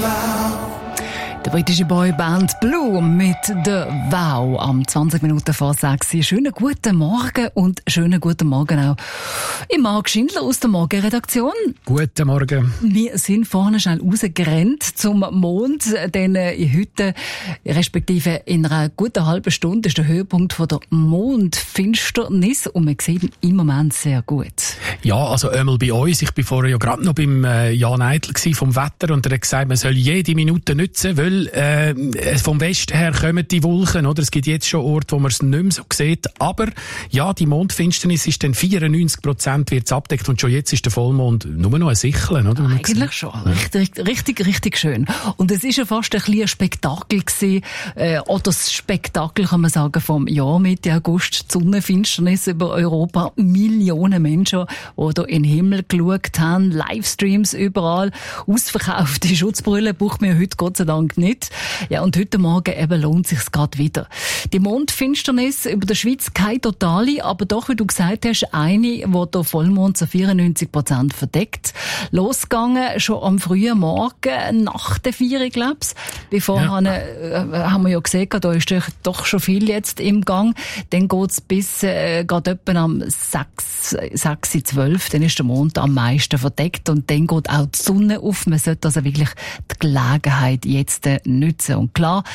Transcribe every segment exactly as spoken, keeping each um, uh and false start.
Die britische Boyband Blue mit der Wow am zwanzig Minuten vor sechs. Schönen guten Morgen und schönen guten Morgen auch im Marc Schindler aus der Morgenredaktion. Guten Morgen. Wir sind vorne schnell rausgerannt zum Mond, denn heute, respektive in einer guten halben Stunde, ist der Höhepunkt von der Mondfinsternis und wir sehen im Moment sehr gut. Ja, also einmal bei uns. Ich bin vorher ja gerade noch beim äh, Jan Eitel vom Wetter und er hat gesagt, man soll jede Minute nutzen, weil äh, vom Westen her kommen die Wolken, oder? Es gibt jetzt schon Orte, wo man es nicht mehr so sieht. Aber ja, die Mondfinsternis ist dann vierundneunzig Prozent wird's abdeckt und schon jetzt ist der Vollmond nur noch ein Sicheln, oder? Eigentlich schon. Richtig, richtig, richtig schön. Und es ist ja fast ein kleines Spektakel gewesen, äh, oder das Spektakel, kann man sagen, vom Jahr Mitte August, die Sonnenfinsternis über Europa. Millionen Menschen, die da in den Himmel geschaut haben, Livestreams überall, ausverkaufte Schutzbrille braucht man heute Gott sei Dank nicht. Ja, und heute Morgen eben lohnt sich's gerade wieder. Die Mondfinsternis über der Schweiz keine totale, aber doch, wie du gesagt hast, eine, wo der Vollmond zu vierundneunzig Prozent verdeckt. Losgegangen schon am frühen Morgen, nach der vier, glaub's. Bevor ja. äh, haben wir ja gesehen, da ist doch schon viel jetzt im Gang. Dann geht's bis äh, gerade etwa am sechs, sechs, zwölf, dann ist der Mond am meisten verdeckt und dann geht auch die Sonne auf. Man sollte also wirklich die Gelegenheit jetzt äh, nutzen. Und klar,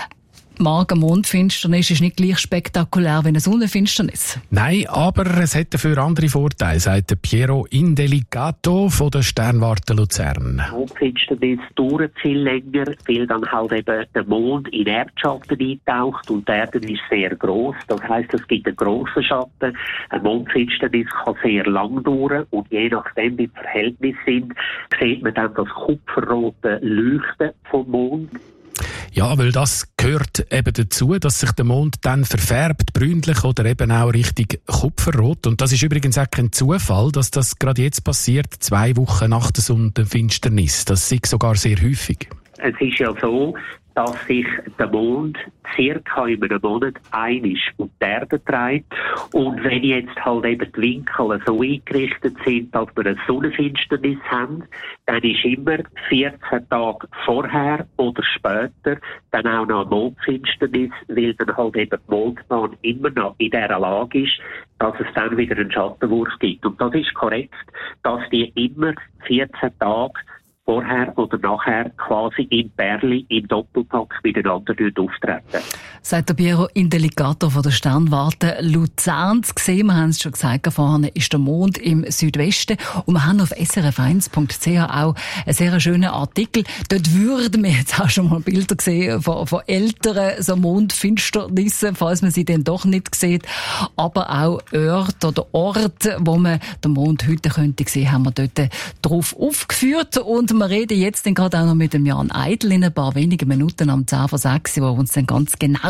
Morgen Mondfinsternis ist nicht gleich spektakulär wie eine Sonnenfinsternis. Nein, aber es hat dafür andere Vorteile, sagt Piero Indelicato von der Sternwarte Luzern. Mondfinsternis dauert viel länger, weil dann halt eben der Mond in Erdschatten eintaucht und der Erde ist sehr gross. Das heisst, es gibt einen grossen Schatten. Eine Mondfinsternis kann sehr lang dauern und je nachdem, wie die Verhältnisse sind, sieht man dann das kupferrote Leuchten vom Mond. Ja, weil das gehört eben dazu, dass sich der Mond dann verfärbt, brünlich oder eben auch richtig kupferrot. Und das ist übrigens auch kein Zufall, dass das gerade jetzt passiert, zwei Wochen nach der Sonnenfinsternis. Das ist sogar sehr häufig. Es ist ja so, dass sich der Mond circa in einem Monat einmal um die Erde dreht. Und wenn jetzt halt eben die Winkel so eingerichtet sind, dass wir eine Sonnenfinsternis haben, dann ist immer vierzehn Tage vorher oder später dann auch noch eine Mondfinsternis, weil dann halt eben die Mondbahn immer noch in dieser Lage ist, dass es dann wieder einen Schattenwurf gibt. Und das ist korrekt, dass die immer vierzehn Tage vorher oder nachher quasi im Pärli, im Doppelpack miteinander auftreten. Sagt der Piero Indelicato von der Sternwarte Luzern. Gesehen, wir haben es schon gesagt, vorne ist der Mond im Südwesten und wir haben auf s r f eins punkt c h auch einen sehr schönen Artikel. Dort würden wir jetzt auch schon mal Bilder sehen von, von älteren so Mondfinsternissen, falls man sie dann doch nicht sieht. Aber auch Orte oder Orte, wo man den Mond heute könnte sehen, haben wir dort drauf aufgeführt. Und wir reden jetzt gerade auch noch mit dem Jan Eitel in ein paar wenigen Minuten am zehn vor sechs, wo uns dann ganz genau